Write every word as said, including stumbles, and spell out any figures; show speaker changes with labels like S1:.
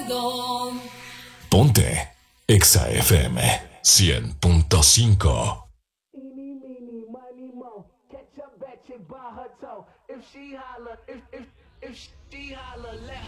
S1: Ponte Exa F M cien punto cinco.
S2: If she holler, if if if she holler, let